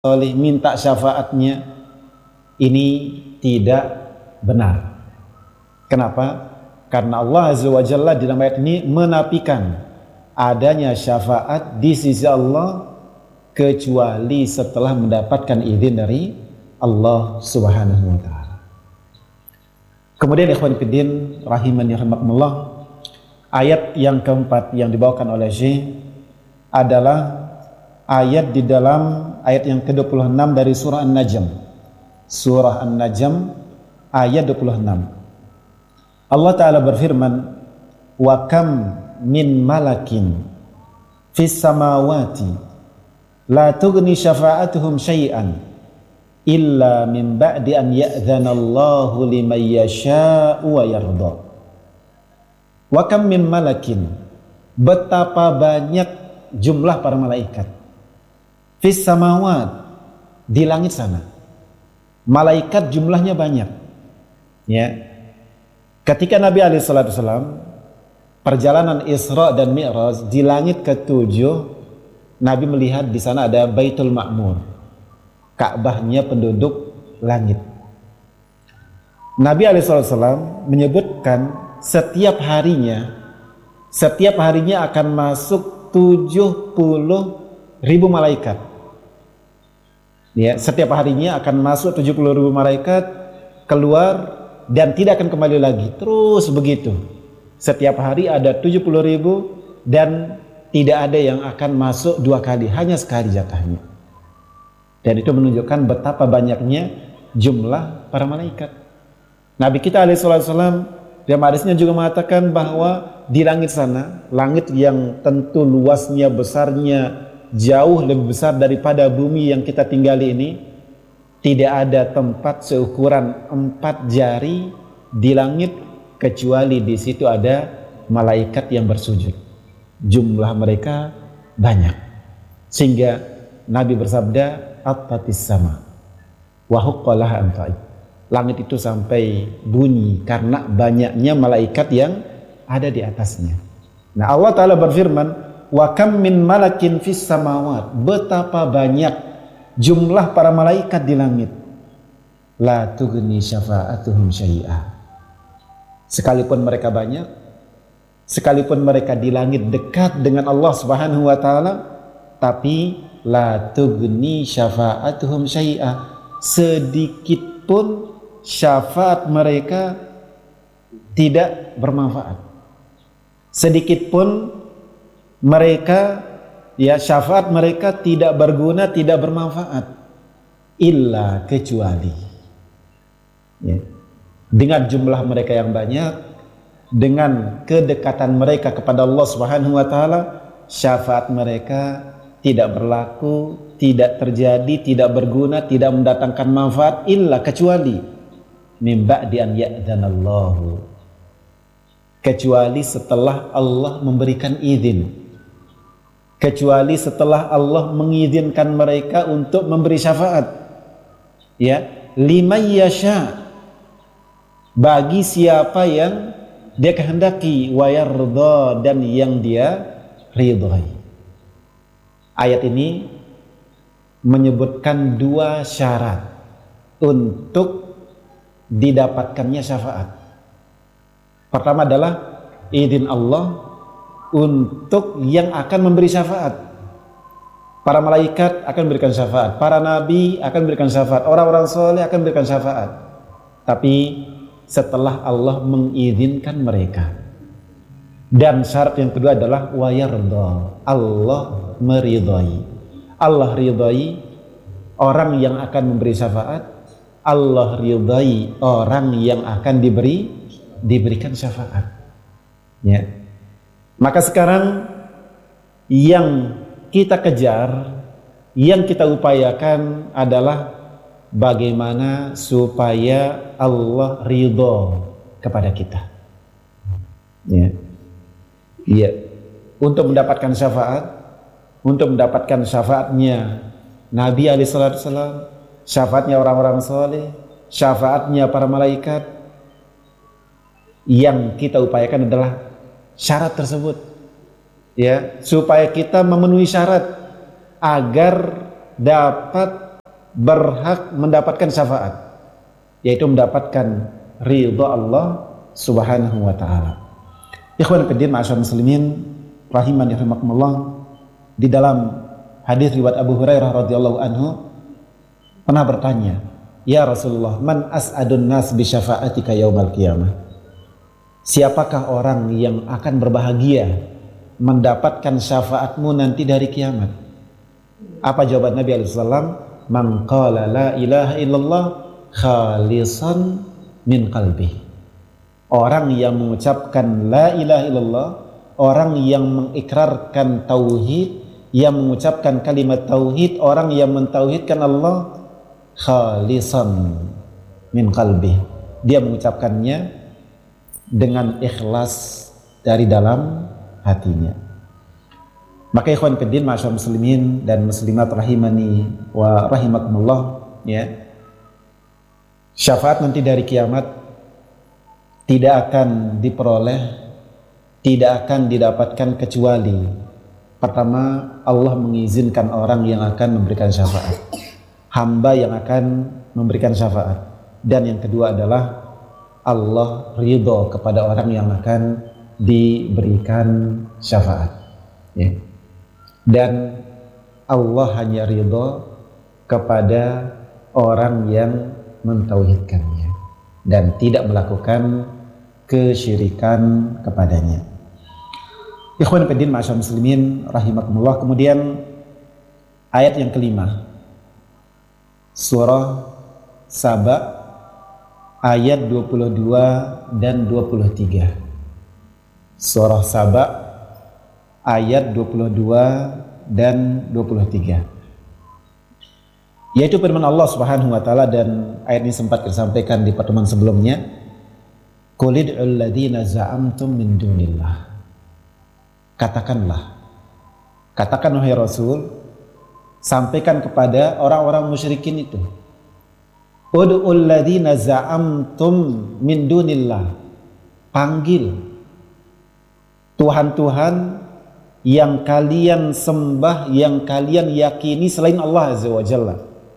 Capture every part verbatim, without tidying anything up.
soleh minta syafaatnya, ini tidak benar. Kenapa? Karena Allah Azza wa Jalla di dalam ayat ini menafikan adanya syafaat di sisi Allah kecuali setelah mendapatkan izin dari Allah Subhanahu wa taala. Kemudian ikhwan fillah rahimani rahimakumullah, ayat yang keempat yang dibawakan oleh Syekh adalah ayat di dalam ayat yang ke dua puluh enam dari surah An-Najm. Surah An-Najm ayat dua puluh enam. Allah Ta'ala berfirman, "Wa kam min malakin fis samawati la tughni syafa'atuhum syai'an illa min ba'di an ya'dzana Allahu liman yasha'u wa yarda." Wa kam min malakin, betapa banyak jumlah para malaikat fis samawat, di langit sana. Malaikat jumlahnya banyak. Ya. Ketika Nabi alaihi salatu wasallam perjalanan Isra dan Mi'raj di langit ketujuh, Nabi melihat di sana ada Baitul Ma'mur, Ka'bahnya penduduk langit. Nabi alaihi salatu wasallam menyebutkan setiap harinya, setiap harinya akan masuk tujuh puluh ribu malaikat. Ya, setiap harinya akan masuk tujuh puluh ribu malaikat, keluar dan tidak akan kembali lagi. Terus begitu. Setiap hari ada tujuh puluh ribu dan tidak ada yang akan masuk dua kali, hanya sekali jatahnya. Dan itu menunjukkan betapa banyaknya jumlah para malaikat. Nabi kita alaihi salatu wasallam dalam hadisnya juga mengatakan bahwa di langit sana, langit yang tentu luasnya, besarnya jauh lebih besar daripada bumi yang kita tinggali ini, tidak ada tempat seukuran empat jari di langit kecuali di situ ada malaikat yang bersujud. Jumlah mereka banyak, sehingga Nabi bersabda, "Attatis sama wa huqqalaha an ta'ib." Langit itu sampai bunyi karena banyaknya malaikat yang ada di atasnya. Nah, Allah Ta'ala berfirman, "Wa kam min malakin fis samawat." Betapa banyak jumlah para malaikat di langit. La tughni syafa'atuhum syai'a. Sekalipun mereka banyak, sekalipun mereka di langit dekat dengan Allah Subhanahu wa taala, tapi la tughni syafa'atuhum syai'a. Sedikit pun syafaat mereka tidak bermanfaat. Sedikit pun mereka, ya, syafaat mereka tidak berguna, tidak bermanfaat, illa kecuali, ya, dengan jumlah mereka yang banyak, dengan kedekatan mereka kepada Allah Subhanahu wa taala, syafaat mereka tidak berlaku, tidak terjadi, tidak berguna, tidak mendatangkan manfaat, illa kecuali min ba'di an ya'dzanallahu, kecuali setelah Allah memberikan izin, kecuali setelah Allah mengizinkan mereka untuk memberi syafaat, ya, liman yasha, bagi siapa yang dia kehendaki, wa yarda, dan yang dia ridhai. Ayat ini menyebutkan dua syarat untuk didapatkannya syafaat. Pertama adalah izin Allah untuk yang akan memberi syafaat. Para malaikat akan memberikan syafaat, para nabi akan memberikan syafaat, orang-orang soleh akan memberikan syafaat. Tapi setelah Allah mengizinkan mereka. Dan syarat yang kedua adalah wa yarda, Allah meridhai. Allah ridhai orang yang akan memberi syafaat, Allah ridhai orang yang akan diberi diberikan syafaat. Ya. Maka sekarang yang kita kejar, yang kita upayakan adalah bagaimana supaya Allah ridho kepada kita. Ya. Ya. Untuk mendapatkan syafaat, untuk mendapatkan syafaatnya Nabi alaihi salatu wasallam, syafaatnya orang-orang soleh, syafaatnya para malaikat, yang kita upayakan adalah syarat tersebut, ya, supaya kita memenuhi syarat agar dapat berhak mendapatkan syafaat, yaitu mendapatkan ridha Allah Subhanahu wa taala. Ikhwan fillah ma'asyiral muslimin rahimani rahimakumullah, di dalam hadis riwayat Abu Hurairah radhiyallahu anhu pernah bertanya, "Ya Rasulullah, man as'adun nas bi syafa'atika yaumal qiyamah?" Siapakah orang yang akan berbahagia mendapatkan syafaatmu nanti dari kiamat? Apa jawaban Nabi alaihi salam? Man qala la ilaha illallah khalisan min qalbi. Orang yang mengucapkan la ilaha illallah, orang yang mengikrarkan tauhid, yang mengucapkan kalimat tauhid, orang yang mentauhidkan Allah khalisan min qalbi. Dia mengucapkannya dengan ikhlas dari dalam hatinya. Maka ikhwan fillah ma'asyiral muslimin dan muslimat rahimani wa rahimakumullah, ya. Syafaat nanti dari kiamat tidak akan diperoleh, tidak akan didapatkan kecuali pertama Allah mengizinkan orang yang akan memberikan syafaat, hamba yang akan memberikan syafaat, dan yang kedua adalah Allah ridho kepada orang yang akan diberikan syafaat, ya. Dan Allah hanya ridho kepada orang yang mentauhidkannya dan tidak melakukan kesyirikan kepadanya. Ikhwan fillah ma'asyiral muslimin rahimakumullah. Kemudian ayat yang kelima, surah Saba ayat dua puluh dua dan dua puluh tiga. Surah Saba ayat dua puluh dua dan dua puluh tiga, yaitu firman Allah Subhanahu wa taala, dan ayat ini sempat kita sampaikan di pertemuan sebelumnya. Qul id'ul ladzina za'amtum min dunillah. Katakanlah, katakan wahai Rasul, sampaikan kepada orang-orang musyrikin itu, ud'ul ladzina za'amtum min dunillah. Panggil Tuhan-Tuhan yang kalian sembah, yang kalian yakini selain Allah Azza wa Jalla.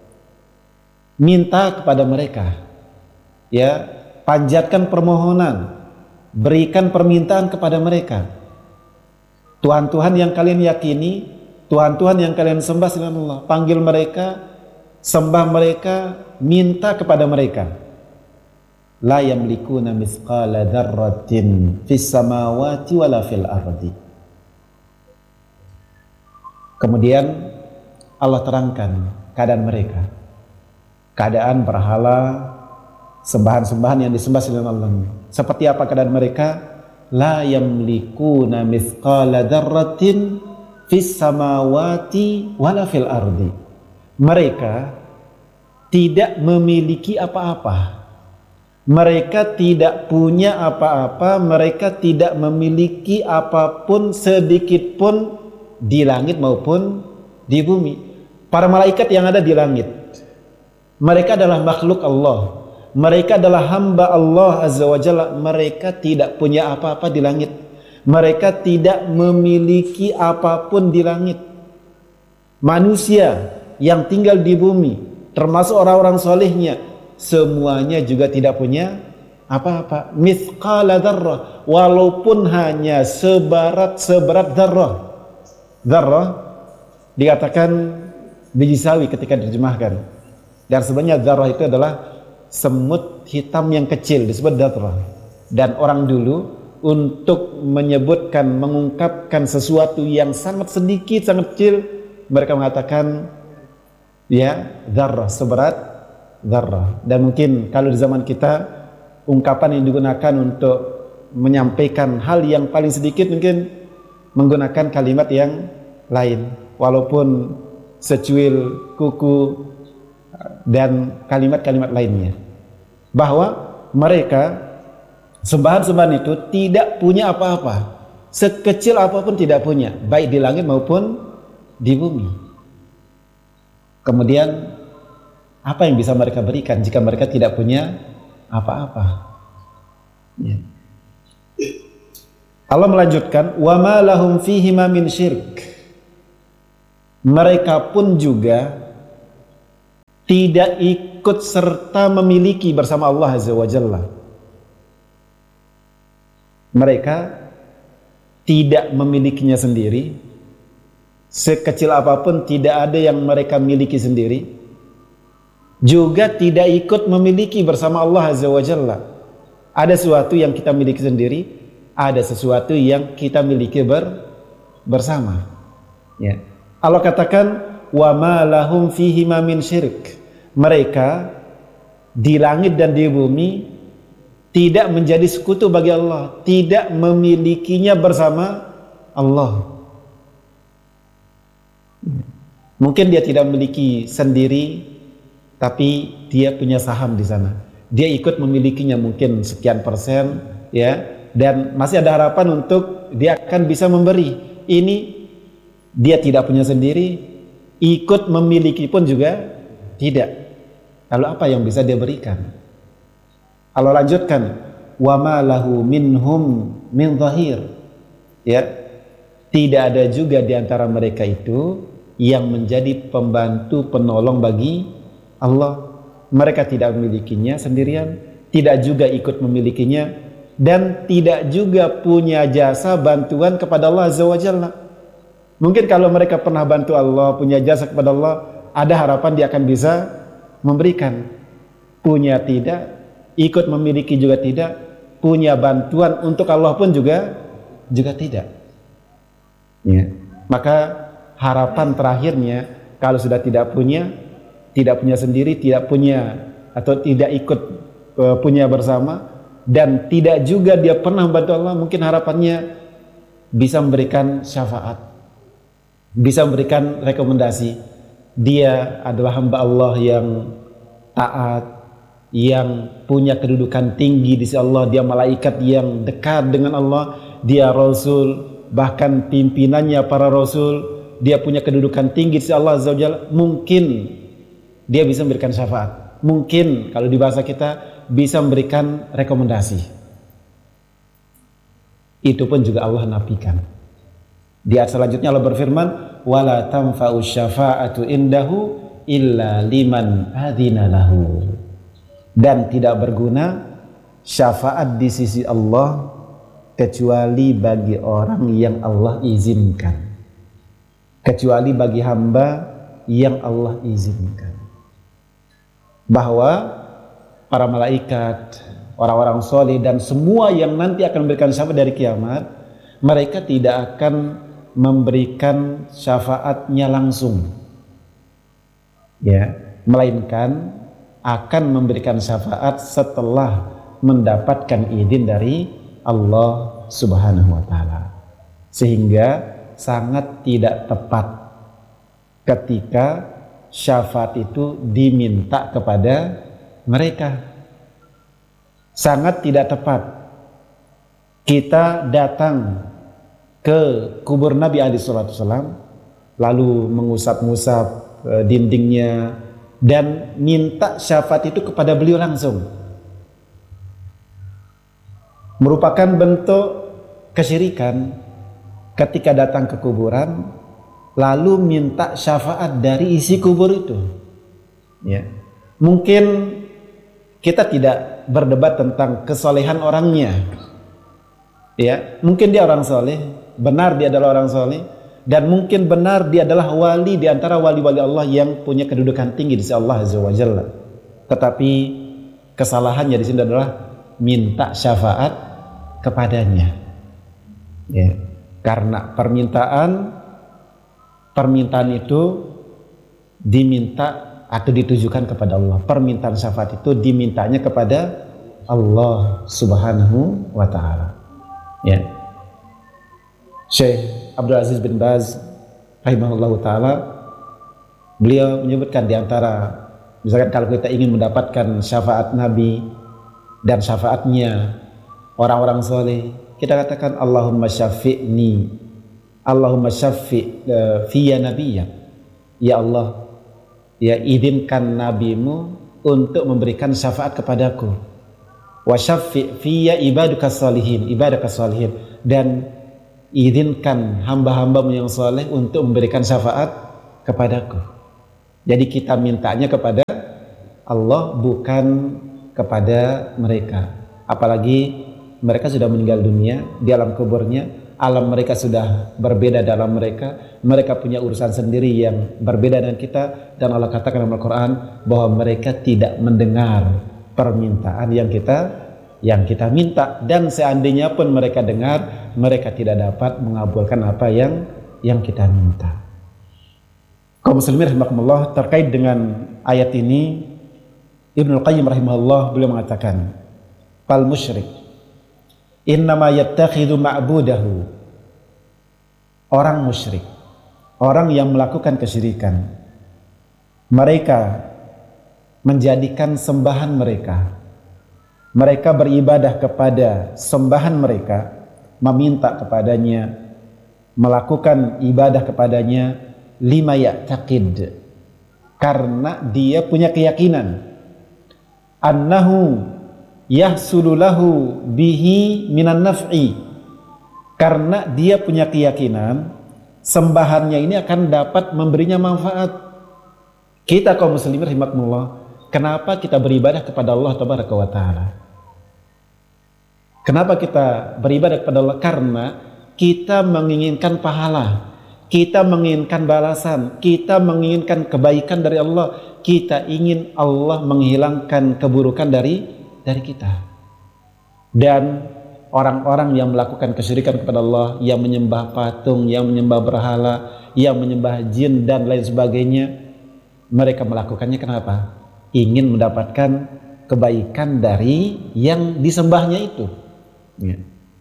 Minta kepada mereka, ya, panjatkan permohonan, berikan permintaan kepada mereka. Tuhan-Tuhan yang kalian yakini, Tuhan-Tuhan yang kalian sembah selain Allah, panggil mereka, sembah mereka, minta kepada mereka. La yamlikuna misqala dzarratin fis samawati wala fil ardi. Kemudian Allah terangkan keadaan mereka, keadaan berhala, sembahan-sembahan yang disembah selain Allah. Seperti apa keadaan mereka? La yamlikuna mithqala dzarratin fis samawati wala fil ardi. Mereka tidak memiliki apa-apa. Mereka tidak punya apa-apa, mereka tidak memiliki apapun sedikit pun di langit maupun di bumi. Para malaikat yang ada di langit, mereka adalah makhluk Allah, mereka adalah hamba Allah Azza wa Jalla. Mereka tidak punya apa-apa di langit, mereka tidak memiliki apapun di langit. Manusia yang tinggal di bumi, termasuk orang-orang solehnya, semuanya juga tidak punya apa-apa. Mithqala dzarrah, walaupun hanya seberat seberat dzarrah. Dzarrah dikatakan biji sawi ketika diterjemahkan. Dan sebenarnya dzarrah itu adalah semut hitam yang kecil, disebut dzarrah. Dan orang dulu untuk menyebutkan, mengungkapkan sesuatu yang sangat sedikit, sangat kecil, mereka mengatakan ya dzarrah, seberat dzarrah. Dan mungkin kalau di zaman kita ungkapan yang digunakan untuk menyampaikan hal yang paling sedikit mungkin menggunakan kalimat yang lain, walaupun secuil, kuku, dan kalimat-kalimat lainnya, bahwa mereka sembahan-sembahan itu tidak punya apa-apa, sekecil apapun tidak punya, baik di langit maupun di bumi. Kemudian apa yang bisa mereka berikan jika mereka tidak punya apa-apa? Ya. Allah melanjutkan, wa ma lahum fihi ma min syirk. Mereka pun juga tidak ikut serta memiliki bersama Allah Azza wa Jalla. Mereka tidak memilikinya sendiri. Sekecil apapun tidak ada yang mereka miliki sendiri. Juga tidak ikut memiliki bersama Allah Azza wa Jalla. Ada sesuatu yang kita miliki sendiri, ada sesuatu yang kita miliki ber, bersama. Ya. Allah katakan, wa ma lahum fihi ma min syirik. Mereka di langit dan di bumi tidak menjadi sekutu bagi Allah, tidak memilikinya bersama Allah. Mungkin dia tidak memiliki sendiri, tapi dia punya saham di sana. Dia ikut memilikinya mungkin sekian persen, ya, dan masih ada harapan untuk dia akan bisa memberi. Ini dia tidak punya sendiri, ikut memiliki pun juga tidak. Lalu apa yang bisa dia berikan? Allah lanjutkan, wa ma lahu minhum min zahir. Ya, tidak ada juga di antara mereka itu yang menjadi pembantu penolong bagi Allah. Mereka tidak memilikinya sendirian, tidak juga ikut memilikinya, dan tidak juga punya jasa bantuan kepada Allah Azza wa Jalla. Mungkin kalau mereka pernah bantu Allah, punya jasa kepada Allah, ada harapan dia akan bisa memberikan. Punya tidak, ikut memiliki juga tidak, punya bantuan untuk Allah pun juga juga tidak. Ya. Maka harapan terakhirnya kalau sudah tidak punya, tidak punya sendiri, tidak punya atau tidak ikut uh, punya bersama, dan tidak juga dia pernah membantu Allah, mungkin harapannya bisa memberikan syafaat, bisa memberikan rekomendasi. Dia adalah hamba Allah yang taat, yang punya kedudukan tinggi di sisi Allah, dia malaikat yang dekat dengan Allah, dia rasul, bahkan pimpinannya para rasul, dia punya kedudukan tinggi di sisi Allah Azza wa Jalla. Mungkin dia bisa memberikan syafaat, mungkin kalau di bahasa kita bisa memberikan rekomendasi. Itu pun juga Allah nafikan. Di ayat selanjutnya Allah berfirman, wala tanfa'u syafa'atu indahu illa liman adzina lahu. Dan tidak berguna syafaat di sisi Allah kecuali bagi orang yang Allah izinkan, kecuali bagi hamba yang Allah izinkan. Bahwa para malaikat, orang-orang soleh, dan semua yang nanti akan memberikan syafaat dari kiamat, mereka tidak akan memberikan syafaatnya langsung, ya, melainkan akan memberikan syafaat setelah mendapatkan izin dari Allah Subhanahu wa Ta'ala. Sehingga sangat tidak tepat ketika syafaat itu diminta kepada mereka. Sangat tidak tepat kita datang ke kubur Nabi alaihi salatu wasallam, lalu mengusap-ngusap e, dindingnya dan minta syafaat itu kepada beliau langsung. Merupakan bentuk kesyirikan ketika datang ke kuburan lalu minta syafaat dari isi kubur itu. Ya. Mungkin kita tidak berdebat tentang kesolehan orangnya. Ya, mungkin dia orang soleh, benar dia adalah orang soleh, dan mungkin benar dia adalah wali di antara wali-wali Allah yang punya kedudukan tinggi di sisi Allah Azza wa Jalla. Tetapi kesalahannya di sini adalah minta syafaat kepadanya. Ya, karena permintaan permintaan itu diminta atau ditujukan kepada Allah. Permintaan syafaat itu dimintanya kepada Allah Subhanahu wa Ta'ala. Ya. Syekh Abdul Aziz bin Baz rahimahullahu taala, beliau menyebutkan di antara, misalkan kalau kita ingin mendapatkan syafaat Nabi dan syafaatnya orang-orang soleh, kita katakan Allahumma syafi'ni, Allahumma syafi' fiyya nabiyya. Ya Allah, ya izinkan nabimu untuk memberikan syafaat kepadaku. Wa syafi' fiyya ibadukas salihin, ibadukas salihin, dan izinkan hamba-hambamu yang soleh untuk memberikan syafaat kepadaku. Jadi kita mintanya kepada Allah, bukan kepada mereka. Apalagi mereka sudah meninggal dunia, di alam kuburnya, alam mereka sudah berbeda dalam mereka, mereka punya urusan sendiri yang berbeda dengan kita, dan Allah katakan dalam Al-Quran bahwa mereka tidak mendengar permintaan yang kita yang kita minta, dan seandainya pun mereka dengar, mereka tidak dapat mengabulkan apa yang yang kita minta. Kaum muslimin rahimakumullah, terkait dengan ayat ini Ibnu Qayyim rahimahullah beliau mengatakan, fal musyrik innama yattakhidhu ma'budahu. Orang musyrik, orang yang melakukan kesyirikan, mereka menjadikan sembahan mereka, mereka beribadah kepada sembahan mereka, meminta kepadanya, melakukan ibadah kepadanya, lima ya'taqid, karena dia punya keyakinan annahu yahsulu lahu bihi minan naf'i, karena dia punya keyakinan sembahannya ini akan dapat memberinya manfaat. Kita kaum muslimin rahimakumullah, kenapa kita beribadah kepada Allah tabaraka wa taala? Kenapa kita beribadah kepada Allah? Karena kita menginginkan pahala, kita menginginkan balasan, kita menginginkan kebaikan dari Allah, kita ingin Allah menghilangkan keburukan dari dari kita. Dan orang-orang yang melakukan kesyirikan kepada Allah, yang menyembah patung, yang menyembah berhala, yang menyembah jin dan lain sebagainya, mereka melakukannya kenapa? Ingin mendapatkan kebaikan dari yang disembahnya itu. Ya.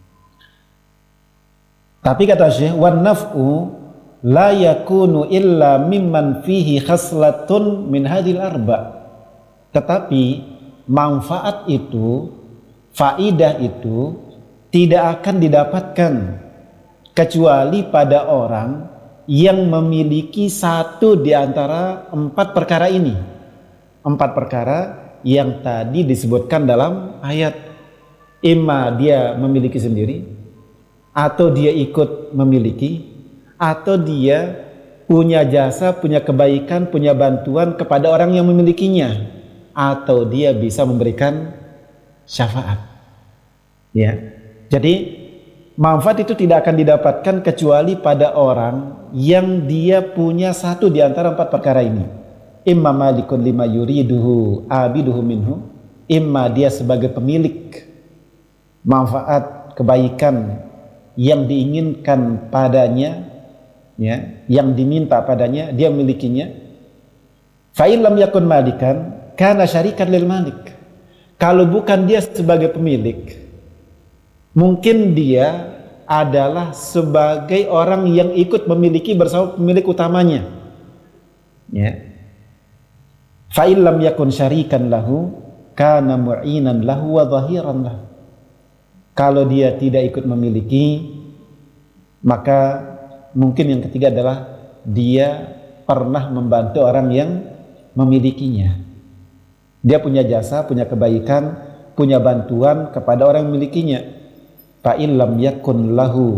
Tapi kata Syekh, wan naf'u la yakunu illa mimman fihi khaslatun min hadhil arba. Tetapi manfaat itu, faidah itu tidak akan didapatkan kecuali pada orang yang memiliki satu di antara empat perkara ini. Empat perkara yang tadi disebutkan dalam ayat. Imma dia memiliki sendiri, atau dia ikut memiliki, atau dia punya jasa, punya kebaikan, punya bantuan kepada orang yang memilikinya, atau dia bisa memberikan syafaat. Ya. Jadi manfaat itu tidak akan didapatkan kecuali pada orang yang dia punya satu di antara empat perkara ini. Imma malikun lima yuriduhu abiduhu minhu, imma dia sebagai pemilik manfaat kebaikan yang diinginkan padanya, ya, yang diminta padanya, dia memilikinya. Fa in lam yakun malikan kana syarikan lil malik. Kalau bukan dia sebagai pemilik, mungkin dia adalah sebagai orang yang ikut memiliki bersama pemilik utamanya. Ya. Fa in lam yakun syarikan lahu kana mu'inan lahu wa dhahiran lahu. Kalau dia tidak ikut memiliki, maka mungkin yang ketiga adalah dia pernah membantu orang yang memilikinya. Dia punya jasa, punya kebaikan, punya bantuan kepada orang yang memilikinya. Fa in lam yakun lahu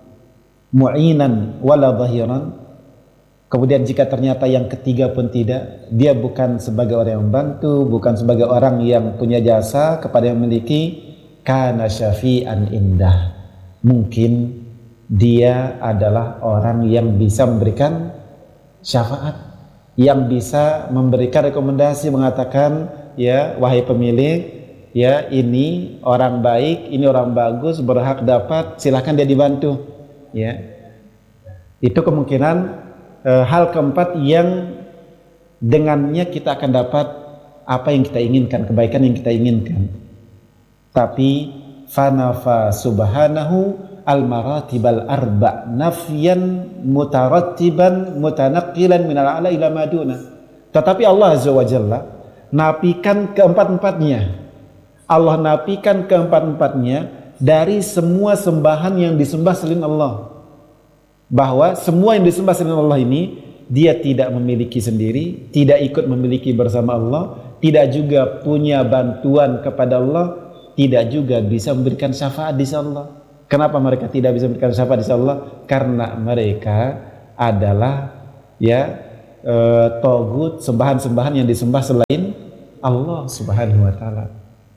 mu'inan wala dhahiran. Kemudian jika ternyata yang ketiga pun tidak, dia bukan sebagai orang yang membantu, bukan sebagai orang yang punya jasa kepada yang memiliki, kana syafi'an indah, mungkin dia adalah orang yang bisa memberikan syafaat, yang bisa memberikan rekomendasi, mengatakan, ya wahai pemilik, ya ini orang baik, ini orang bagus, berhak dapat, silahkan dia dibantu. Ya, itu kemungkinan e, hal keempat yang dengannya kita akan dapat apa yang kita inginkan, kebaikan yang kita inginkan. Tapi fanafa subhanahu al-maratibal arba' nafyan mutarattiban mutanaqqilan minal a'la ila maduna. Tetapi Allah Azza wa Jalla nafikan keempat-empatnya. Allah nafikan keempat-empatnya dari semua sembahan yang disembah selain Allah. Bahwa semua yang disembah selain Allah ini dia tidak memiliki sendiri, tidak ikut memiliki bersama Allah, tidak juga punya bantuan kepada Allah, tidak juga bisa memberikan syafaat di sisi Allah. Kenapa mereka tidak bisa memberikan syafaat di sisi Allah? Karena mereka adalah ya e, togut, sembahan-sembahan yang disembah selain Allah Subhanahu wa taala.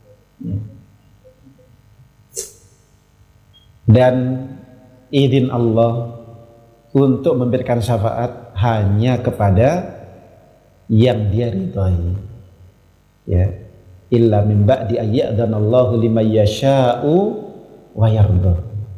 Dan izin Allah untuk memberikan syafaat hanya kepada yang dia ridhai. Ya, illa min ba'di ayyadhanallahu liman yasha'u wa yarda.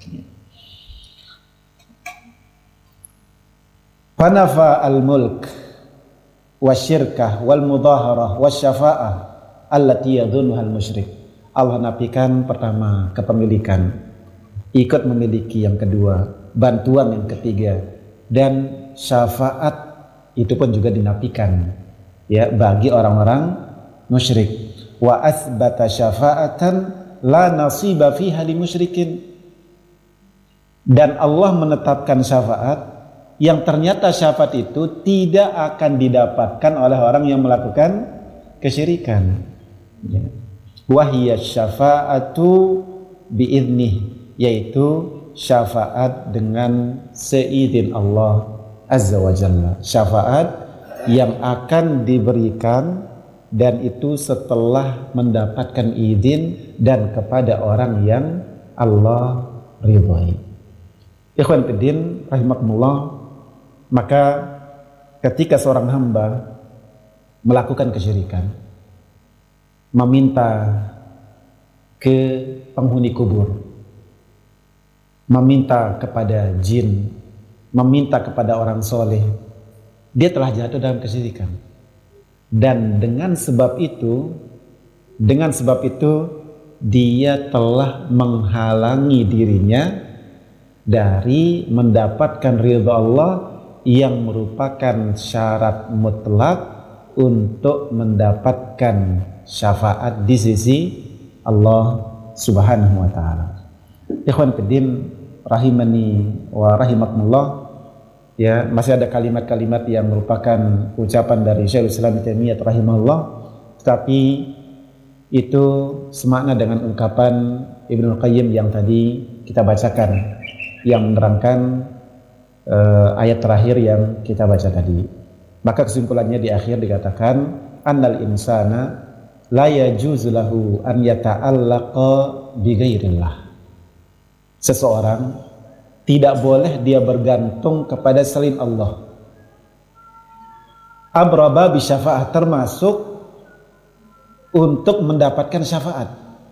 Fanafa al-mulk wasyirkah wal mudaharah wasyafa'ah allati yadhunnuha al-musyrik. Allah nafikan pertama kepemilikan, ikut memiliki yang kedua, bantuan yang ketiga, dan syafaat itu pun juga dinafikan ya bagi orang-orang musyrik. Wa atsbata syafa'atan la nasiba fiha li musyrikin. Dan Allah menetapkan syafaat yang ternyata syafaat itu tidak akan didapatkan oleh orang yang melakukan kesyirikan. Ya. Wahiyya syafa'atu bi'idnih, yaitu syafaat dengan seizin Allah Azza wa Jalla. Syafaat yang akan diberikan dan itu setelah mendapatkan izin dan kepada orang yang Allah ridhai. Ikhwan fillah rahimakumullah, maka ketika seorang hamba melakukan kesyirikan, meminta ke penghuni kubur, meminta kepada jin, meminta kepada orang soleh, dia telah jatuh dalam kesyirikan. Dan dengan sebab itu, dengan sebab itu dia telah menghalangi dirinya dari mendapatkan ridha Allah yang merupakan syarat mutlak untuk mendapatkan syafaat di sisi Allah Subhanahu wa taala. Ikhwan fillah rahimani wa rahimakumullah, ya, masih ada kalimat-kalimat yang merupakan ucapan dari Syekhul Islam Ibnu Taimiyah rahimahullah, tetapi itu semakna dengan ungkapan Ibnu Qayyim yang tadi kita bacakan, yang menerangkan uh, ayat terakhir yang kita baca tadi. Maka kesimpulannya di akhir dikatakan annal insana la yajuzu lahu an yata'allaqa bi ghairillah. Seseorang tidak boleh dia bergantung kepada selain Allah. Abraba bi syafa'ah, termasuk untuk mendapatkan syafaat.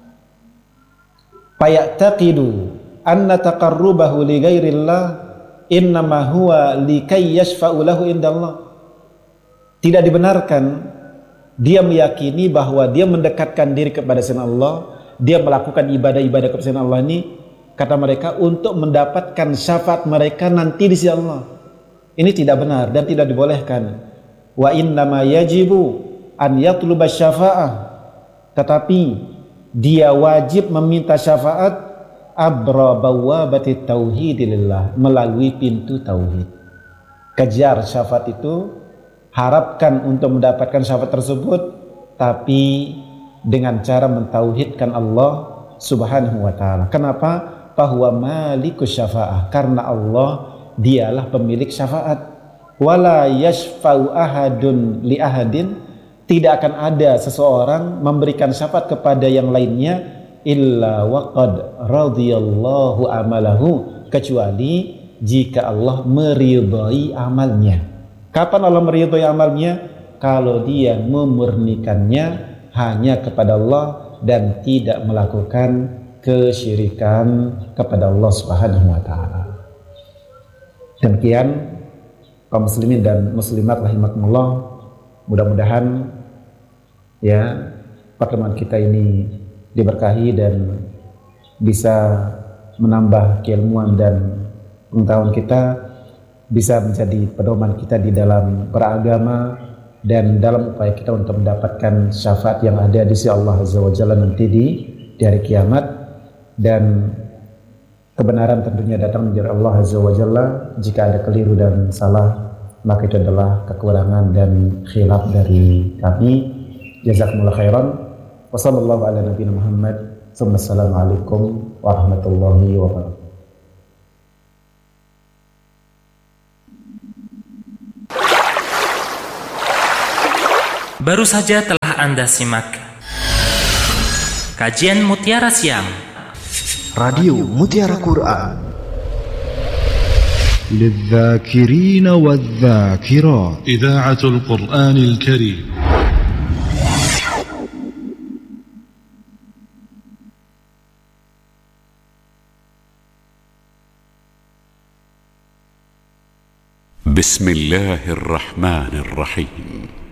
Fayataqidu anna taqarrubahu li ghairillah innama huwa likay yashfa'u lahu indallah. Tidak dibenarkan dia meyakini bahwa dia mendekatkan diri kepada selain Allah, dia melakukan ibadah-ibadah kepada selain Allah ini, kata mereka, untuk mendapatkan syafaat mereka nanti di sisi Allah. Ini tidak benar dan tidak dibolehkan. Wa innama yajibu an yatluba syafa'ah, tetapi dia wajib meminta syafaat abra bawabati tauhid lillah, melalui pintu tauhid. Kejar syafaat itu, harapkan untuk mendapatkan syafaat tersebut, tapi dengan cara mentauhidkan Allah Subhanahu wa taala. Kenapa? Bahwa malikus syafa'ah, karena Allah dialah pemilik syafaat. Wala yashfa'u ahadun li ahadin, tidak akan ada seseorang memberikan syafaat kepada yang lainnya illa waqad radhiyallahu amalahu, kecuali jika Allah meridhai amalnya. Kapan Allah meridhai amalnya? Kalau dia memurnikannya hanya kepada Allah dan tidak melakukan kesyirikan kepada Allah Subhanahu wa taala. Demikian kaum muslimin dan muslimat rahimakumullah, mudah-mudahan ya pertemuan kita ini diberkahi dan bisa menambah keilmuan dan pengetahuan kita, bisa menjadi pedoman kita di dalam beragama dan dalam upaya kita untuk mendapatkan syafaat yang ada di sisi Allah Azza wa Jalla nanti di di hari kiamat. Dan kebenaran tentunya datang dari Allah Azza wa Jalla. Jika ada keliru dan salah, maka itu adalah kekurangan dan khilaf dari kami. Jazakumullah khairan. Wassallallahu ala nabiyina Muhammad. Wassalamualaikum warahmatullahi wabarakatuh. Baru saja telah Telah Anda simak kajian Mutiara Siang Radio Mutiara Quran للذاكرين والذاكرات إذاعة القرآن الكريم. بسم الله الرحمن الرحيم.